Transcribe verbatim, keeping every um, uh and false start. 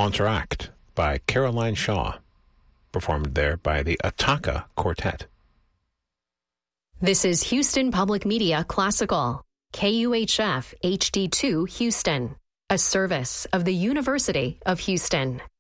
Entr'acte by Caroline Shaw, performed there by the Ataka Quartet. This is Houston Public Media Classical, K U H F H D two Houston, a service of the University of Houston.